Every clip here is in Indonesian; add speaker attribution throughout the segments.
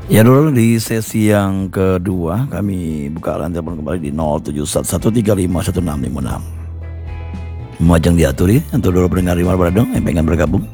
Speaker 1: Ya dulu di sesi yang kedua kami buka line telepon kembali di 0711351656. Memajang diaturi untuk dulu pendengar di mana berada yang pengen bergabung.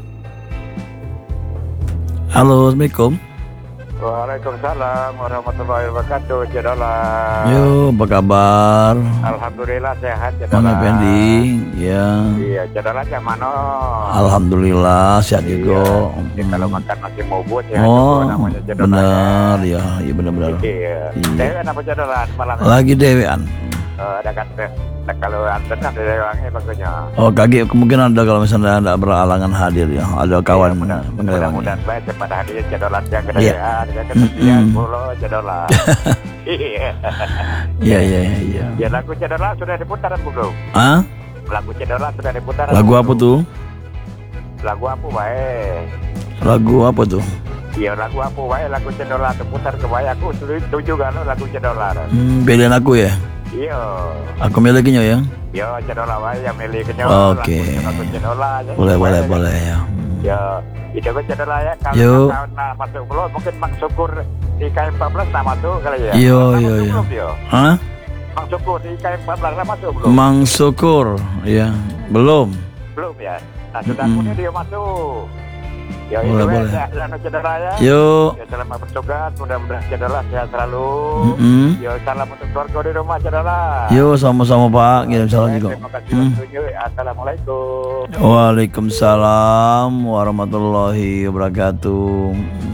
Speaker 1: Halo, Assalamualaikum.
Speaker 2: Waalaikumsalam warahmatullahi wabarakatuh. Cedola.
Speaker 1: Yo, apa kabar?
Speaker 2: Alhamdulillah sehat
Speaker 1: Bang
Speaker 2: Cedola.
Speaker 1: Effendi, ya.
Speaker 2: Iya, Cedola yang mana?
Speaker 1: Alhamdulillah sehat juga.
Speaker 2: Iya, kalau makan nasi mubut ya.
Speaker 1: Oh,
Speaker 2: namanya Cedola.
Speaker 1: benar ya, iya benar-benar.
Speaker 2: Iya.
Speaker 1: Iya.
Speaker 2: Dewan apa Cedola malam?
Speaker 1: Lagi dewean.
Speaker 2: Ada kata kalau anten ada dewannya bagusnya.
Speaker 1: Oh, kaget kemungkinan ada kalau misalnya tidak beralangan hadir ya. Ada kawan pengelewang.
Speaker 2: Mudah-mudahan baik kepada hadir Cedola yang
Speaker 1: Iya.
Speaker 2: kedean, yang kedean, pulau Cedola. Iya.
Speaker 1: Iya.
Speaker 2: Ya lagu Cedola sudah diputar belum?
Speaker 1: Ah?
Speaker 2: Lagu Cedola sudah diputar.
Speaker 1: Lagu apa tuh?
Speaker 2: Lagu apa baik?
Speaker 1: Lagu apa tuh?
Speaker 2: Iya lagu apa baik? Lagu Cedola diputar ke baik. Aku setuju kan lagu Cedola.
Speaker 1: Pilihan aku ya.
Speaker 2: Iya.
Speaker 1: Aku milikinya ya.
Speaker 2: Yo Cedola baik yang miliknya.
Speaker 1: Oke.
Speaker 2: Lagu Cedola.
Speaker 1: Boleh ya.
Speaker 2: Ya, itu kan Cedola ya.
Speaker 1: Yo.
Speaker 2: Kalau nah, masuk belum mungkin Mang Syukur di KM14 nah masuk kali ya.
Speaker 1: Iya. Hah?
Speaker 2: Mang Syukur di KM14 nah masuk belum?
Speaker 1: Mang Syukur, ya. Belum.
Speaker 2: Belum ya. Nah sudah punya dia masuk. Ya
Speaker 1: Boleh.
Speaker 2: Ya, Cedola ya.
Speaker 1: Yuk.
Speaker 2: Ya selamat bertugas, mudah-mudahan Cedola sehat selalu. Ya salam untuk keluarga di rumah Cedola.
Speaker 1: Yuk sama-sama Pak, kirim salam juga.
Speaker 2: Terima kasih waktunya. Assalamualaikum.
Speaker 1: Waalaikumsalam warahmatullahi wabarakatuh.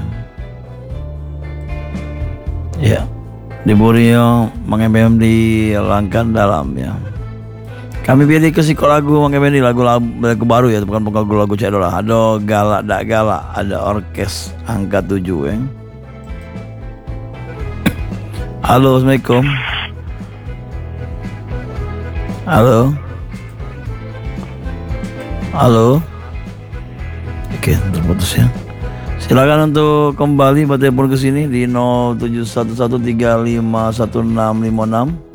Speaker 1: Ya, di Borneo mengembem di Langkan dalam ya. Kami pilih ke psikol lagu mengembem di lagu baru ya, bukan lagu Cedola. Ada galak dak galak, ada orkes angka 7 ya. Halo, Assalamualaikum. Halo. Oke, terputus ya. Silakan untuk kembali bertelepon ke sini di 0711351656.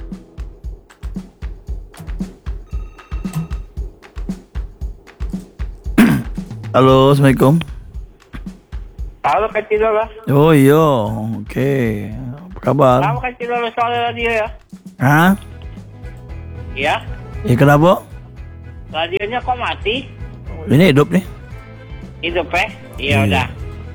Speaker 1: Halo, Assalamualaikum.
Speaker 2: Halo Kak Cedola.
Speaker 1: Oh iya, oke. Apa kabar?
Speaker 2: Halo Kak Cedola soal radio ya.
Speaker 1: Hah?
Speaker 2: Iya.
Speaker 1: Ya kenapa?
Speaker 2: Radionya kok mati?
Speaker 1: Ini hidup nih.
Speaker 2: Hidup Iya udah.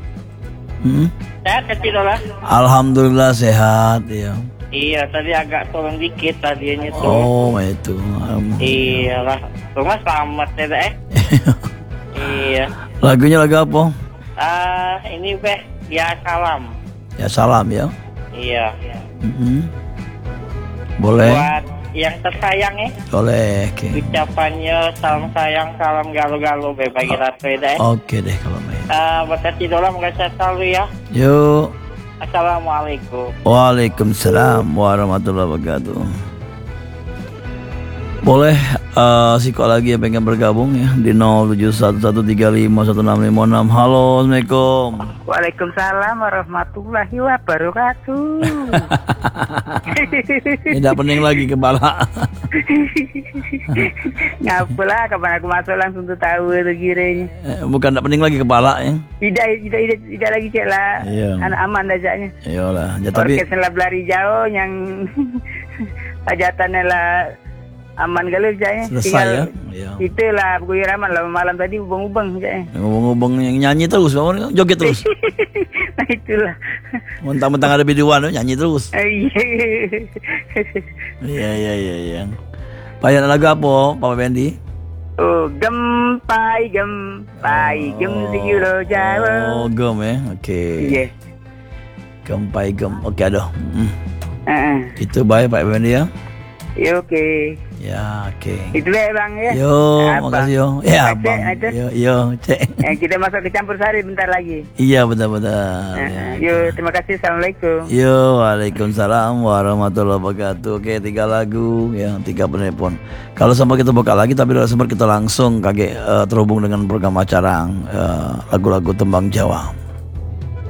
Speaker 2: Sehat Kak Cedola.
Speaker 1: Alhamdulillah sehat ya.
Speaker 2: Iya tadi agak turun dikit radionya tuh.
Speaker 1: Oh itu.
Speaker 2: Iyalah. Rumah selamat ya Iya.
Speaker 1: Lagunya lagu apa?
Speaker 2: Ini ya salam.
Speaker 1: Ya salam ya.
Speaker 2: Iya.
Speaker 1: Boleh.
Speaker 2: Buat yang tersayang ya.
Speaker 1: Boleh. Okay.
Speaker 2: Ucapannya salam sayang, salam galau-galau bagi ratu ya.
Speaker 1: Oke deh kalau main.
Speaker 2: Buat Cedola moga sehat selalu ya.
Speaker 1: Yuk.
Speaker 2: Assalamualaikum.
Speaker 1: Waalaikumsalam warahmatullahi wabarakatuh. Boleh psikol lagi yang pengen bergabung ya di 0711351656. Halo, Assalamualaikum.
Speaker 3: Waalaikumsalam warahmatullahi wabarakatuh.
Speaker 1: Tidak pening lagi kepala.
Speaker 3: Ngapalah kapan aku masuk langsung tuh tahu itu kiranya.
Speaker 1: Bukan tidak pening lagi kepala ya.
Speaker 3: Tidak lagi cek lah.
Speaker 1: Iya.
Speaker 3: Anak aman ajaknya.
Speaker 1: Iyalah, ya, tapi
Speaker 3: orkes lah belari jauh yang hajatannya lah aman galau jaya.
Speaker 1: selesai ya. Iya.
Speaker 3: Itulah gue raman lah malam tadi ubeng-ubeng jaya.
Speaker 1: Ngomong-ngomong yang nyanyi terus, joget terus.
Speaker 3: Nah itulah.
Speaker 1: Mentang-mentang ada biduan nyanyi terus.
Speaker 3: Iya.
Speaker 1: Iya. Payah lagu apa, Papa Bendi?
Speaker 3: Oh, gempai gem siguro Jawa.
Speaker 1: Oh, gem ya. Oke.
Speaker 3: Iya.
Speaker 1: Gempai gem. Oke, aduh. Itu baik Pak Bendi ya.
Speaker 3: Ya, oke.
Speaker 1: Ya, oke.
Speaker 3: Itu deh Bang ya.
Speaker 1: Yo, makasih yo. Ya,
Speaker 3: Cek,
Speaker 1: Bang.
Speaker 3: ada.
Speaker 1: Yo, cek.
Speaker 3: Kita masuk ke campur sari bentar lagi.
Speaker 1: Iya, benar-benar. Ya.
Speaker 3: Yuk, terima kasih. Assalamualaikum.
Speaker 1: Yo, waalaikumsalam warahmatullahi wabarakatuh. Oke, 3 lagu, ya, 3 penelpon. Kalau sempat kita buka lagi, tapi kalau sempat kita langsung terhubung dengan program acara lagu-lagu tembang Jawa.